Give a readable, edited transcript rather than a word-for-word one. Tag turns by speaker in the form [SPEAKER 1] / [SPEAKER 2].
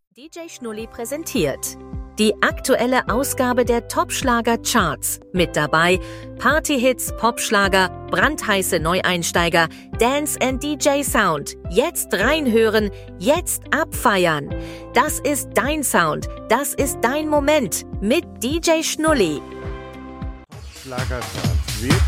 [SPEAKER 1] DJ Schnulli präsentiert die aktuelle Ausgabe der Top-Schlager-Charts. Mit dabei Partyhits, Popschlager, brandheiße Neueinsteiger, Dance and DJ Sound. Jetzt reinhören, jetzt abfeiern. Das ist dein Sound, das ist dein Moment mit DJ Schnulli.
[SPEAKER 2] Top-Schlager-Charts wird